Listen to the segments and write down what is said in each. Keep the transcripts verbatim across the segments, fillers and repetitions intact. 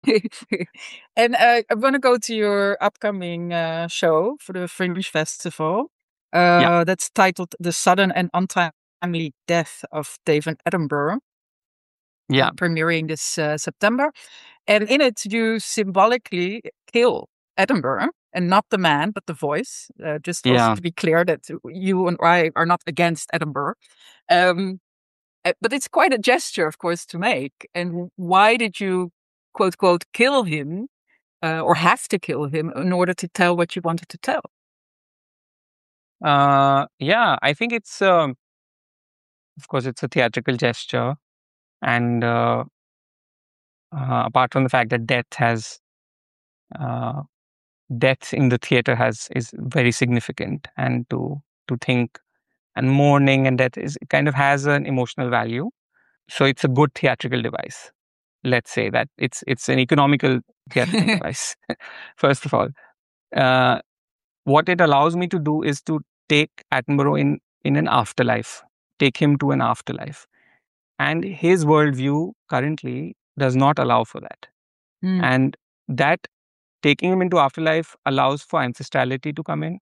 And uh, I want to go to your upcoming uh, show for the Fringe Festival. Yeah. Uh, that's titled "The Sudden and Untimely Death of David Attenborough," Yeah. uh, premiering this uh, September. And in it, you symbolically kill Attenborough, and not the man, but the voice. Uh, just also Yeah. to be clear that you and I are not against Attenborough. Um, uh, but it's quite a gesture, of course, to make. And why did you, quote, quote, kill him uh, or have to kill him in order to tell what you wanted to tell? Uh, yeah, I think it's, um, of course, it's a theatrical gesture. And uh, uh, apart from the fact that death has, uh, death in the theater has is very significant, and to to think and mourning and death is kind of has an emotional value. So it's a good theatrical device. Let's say that it's it's an economical theatrical device. First of all, uh, what it allows me to do is to take Attenborough in in an afterlife, take him to an afterlife, and his worldview currently does not allow for that. Mm. And that taking him into afterlife allows for ancestrality to come in,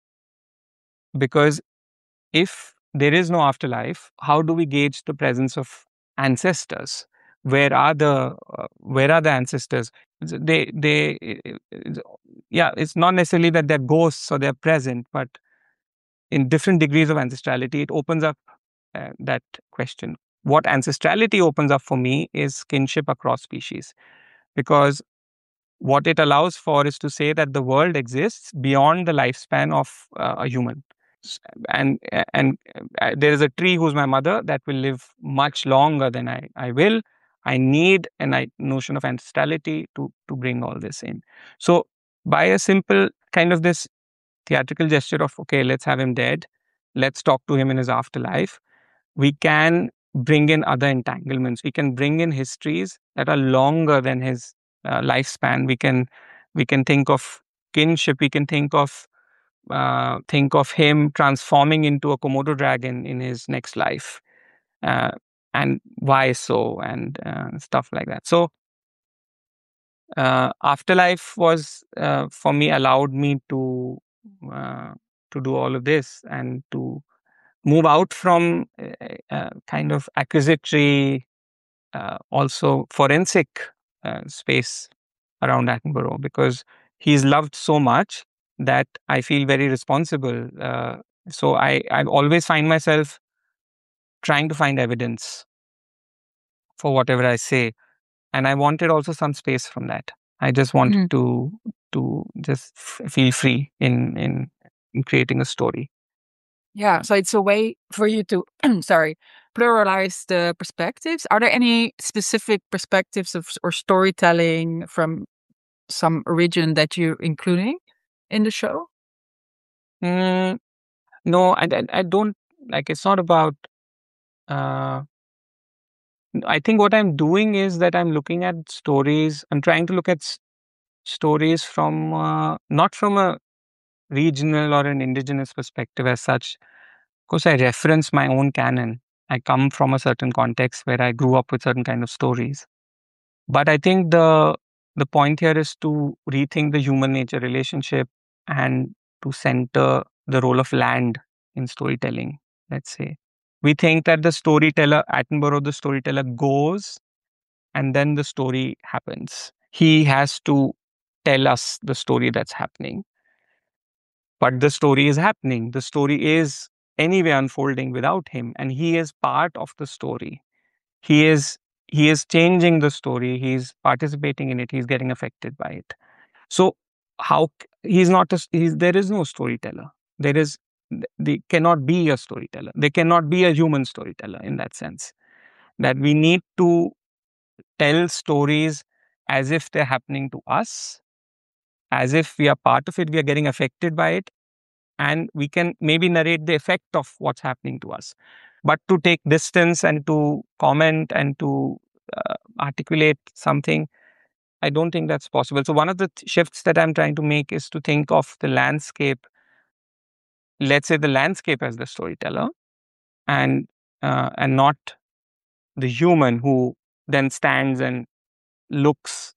because if there is no afterlife, how do we gauge the presence of ancestors? Where are the uh, where are the ancestors? They they yeah, it's not necessarily that they're ghosts or they're present, but in different degrees of ancestrality, it opens up uh, that question. What ancestrality opens up for me is kinship across species, because what it allows for is to say that the world exists beyond the lifespan of uh, a human. S- And and uh, there is a tree who's my mother that will live much longer than I, I will. I need a ni- notion of ancestrality to to bring all this in. So by a simple kind of this theatrical gesture of, okay, let's have him dead, let's talk to him in his afterlife, we can bring in other entanglements. We can bring in histories that are longer than his uh, lifespan. We can we can think of kinship. We can think of uh, think of him transforming into a Komodo dragon in his next life, uh, and why so, and uh, stuff like that. So uh, afterlife was uh, for me allowed me to uh, to do all of this and to move out from uh, uh, kind of accusatory, uh, also forensic uh, space around Attenborough, because he's loved so much that I feel very responsible. Uh, so I, I always find myself trying to find evidence for whatever I say. And I wanted also some space from that. I just wanted Mm. to to just f- feel free in, in in creating a story. Yeah, so it's a way for you to, sorry, pluralize the perspectives. Are there any specific perspectives of or storytelling from some region that you're including in the show? Mm, no, I, I I don't like. It's not about. Uh, I think what I'm doing is that I'm looking at stories. I'm trying to look at s- stories from uh, not from a regional or an indigenous perspective as such. Of course, I reference my own canon. I come from a certain context where I grew up with certain kind of stories. But I think the the point here is to rethink the human nature relationship and to center the role of land in storytelling. Let's say we think that the storyteller, Attenborough, the storyteller, goes and then the story happens. He has to tell us the story that's happening. But the story is happening. The story is anyway unfolding without him, and he is part of the story. He is he is changing the story. He's participating in it. He's getting affected by it. So how c- he's not a, he's there is no storyteller. There is they cannot be a storyteller. They cannot be a human storyteller in that sense. That we need to tell stories as if they're happening to us, as if we are part of it. We are getting affected by it, and we can maybe narrate the effect of what's happening to us. But to take distance and to comment and to uh, articulate something, I don't think that's possible. So, one of the th- shifts that I'm trying to make is to think of the landscape, let's say the landscape as the storyteller, and uh, and not the human who then stands and looks